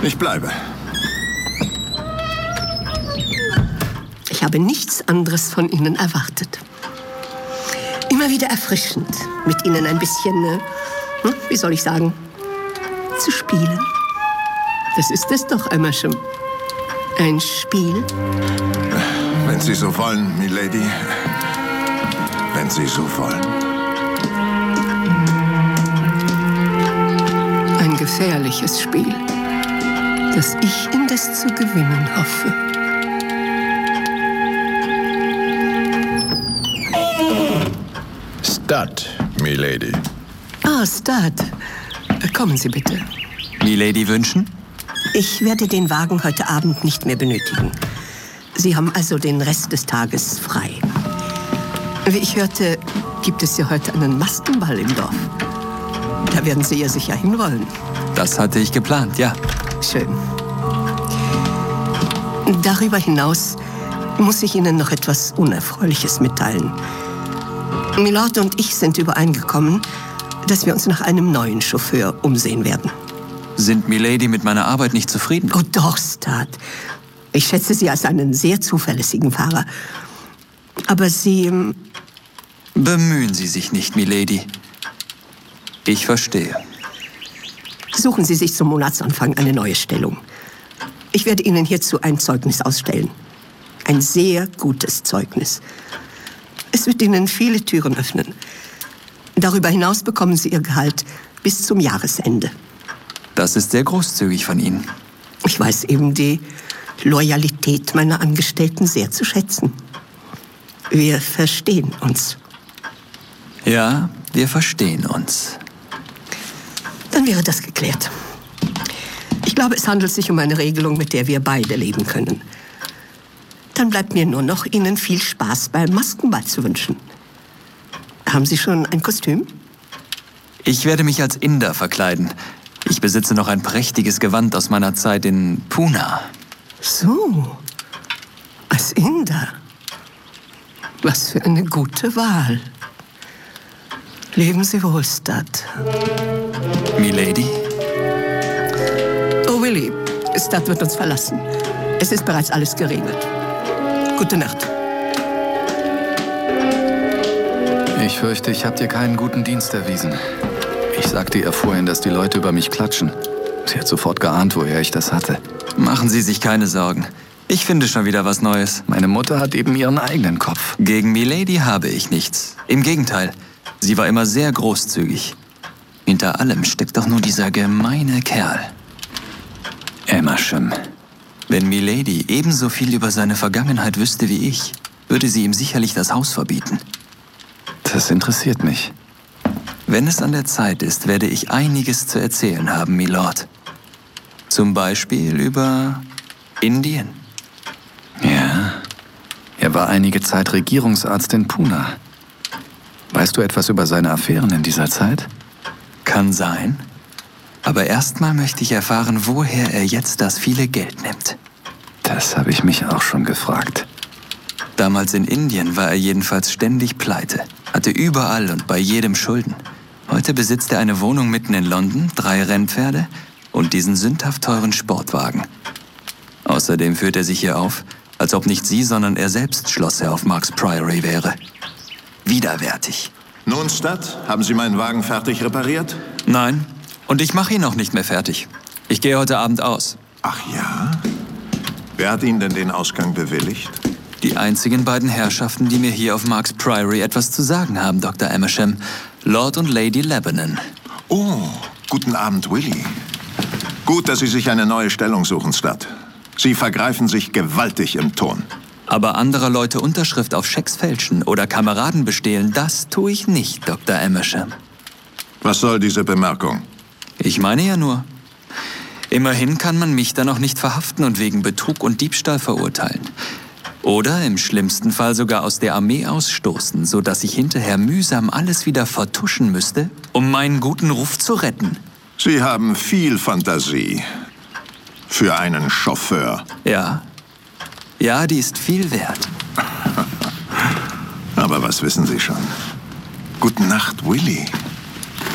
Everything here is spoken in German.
Ich bleibe. Ich habe nichts anderes von Ihnen erwartet. Immer wieder erfrischend, mit Ihnen ein bisschen, wie soll ich sagen, zu spielen. Das ist es doch, Amersham. Ein Spiel. Wenn Sie so wollen, Milady. Wenn Sie so wollen. Ein gefährliches Spiel, das ich indes zu gewinnen hoffe. Stud, Milady. Ah, Stud. Kommen Sie bitte. Milady wünschen? Ich werde den Wagen heute Abend nicht mehr benötigen. Sie haben also den Rest des Tages frei. Wie ich hörte, gibt es ja heute einen Maskenball im Dorf. Da werden Sie ja sicher hinwollen. Das hatte ich geplant, ja. Schön. Darüber hinaus muss ich Ihnen noch etwas Unerfreuliches mitteilen. Milord und ich sind übereingekommen, dass wir uns nach einem neuen Chauffeur umsehen werden. Sind Milady mit meiner Arbeit nicht zufrieden? Oh doch, Stud. Ich schätze Sie als einen sehr zuverlässigen Fahrer. Aber Sie... Bemühen Sie sich nicht, Milady. Ich verstehe. Suchen Sie sich zum Monatsanfang eine neue Stellung. Ich werde Ihnen hierzu ein Zeugnis ausstellen. Ein sehr gutes Zeugnis. Es wird Ihnen viele Türen öffnen. Darüber hinaus bekommen Sie Ihr Gehalt bis zum Jahresende. Das ist sehr großzügig von Ihnen. Ich weiß eben die Loyalität meiner Angestellten sehr zu schätzen. Wir verstehen uns. Ja, wir verstehen uns. Dann wäre das geklärt. Ich glaube, es handelt sich um eine Regelung, mit der wir beide leben können. Dann bleibt mir nur noch, Ihnen viel Spaß beim Maskenball zu wünschen. Haben Sie schon ein Kostüm? Ich werde mich als Inder verkleiden. Ich besitze noch ein prächtiges Gewand aus meiner Zeit in Pune. So, als Inder. Was für eine gute Wahl. Leben Sie wohl, Stud. Milady? Oh, Willy, Stud wird uns verlassen. Es ist bereits alles geregelt. Gute Nacht. Ich fürchte, ich habe dir keinen guten Dienst erwiesen. Ich sagte ihr vorhin, dass die Leute über mich klatschen. Sie hat sofort geahnt, woher ich das hatte. Machen Sie sich keine Sorgen. Ich finde schon wieder was Neues. Meine Mutter hat eben ihren eigenen Kopf. Gegen Milady habe ich nichts. Im Gegenteil, sie war immer sehr großzügig. Hinter allem steckt doch nur dieser gemeine Kerl. Amersham. Wenn Milady ebenso viel über seine Vergangenheit wüsste wie ich, würde sie ihm sicherlich das Haus verbieten. Das interessiert mich. Wenn es an der Zeit ist, werde ich einiges zu erzählen haben, Milord. Zum Beispiel über Indien. Ja, er war einige Zeit Regierungsarzt in Pune. Weißt du etwas über seine Affären in dieser Zeit? Kann sein. Aber erstmal möchte ich erfahren, woher er jetzt das viele Geld nimmt. Das habe ich mich auch schon gefragt. Damals in Indien war er jedenfalls ständig pleite, hatte überall und bei jedem Schulden. Heute besitzt er eine Wohnung mitten in London, 3 Rennpferde und diesen sündhaft teuren Sportwagen. Außerdem führt er sich hier auf, als ob nicht sie, sondern er selbst Schlossherr auf Marks Priory wäre. Widerwärtig. Nun, Stud, haben Sie meinen Wagen fertig repariert? Nein, und ich mache ihn noch nicht mehr fertig. Ich gehe heute Abend aus. Ach ja? Wer hat Ihnen denn den Ausgang bewilligt? Die einzigen beiden Herrschaften, die mir hier auf Marks Priory etwas zu sagen haben, Dr. Amersham. Lord und Lady Lebanon. Oh, guten Abend, Willy. Gut, dass Sie sich eine neue Stellung suchen, Stud. Sie vergreifen sich gewaltig im Ton. Aber anderer Leute Unterschrift auf Schecks fälschen oder Kameraden bestehlen, das tue ich nicht, Dr. Amersham. Was soll diese Bemerkung? Ich meine ja nur. Immerhin kann man mich dann auch nicht verhaften und wegen Betrug und Diebstahl verurteilen. Oder im schlimmsten Fall sogar aus der Armee ausstoßen, sodass ich hinterher mühsam alles wieder vertuschen müsste, um meinen guten Ruf zu retten. Sie haben viel Fantasie. Für einen Chauffeur. Ja. Ja, die ist viel wert. Aber was wissen Sie schon? Gute Nacht, Willy.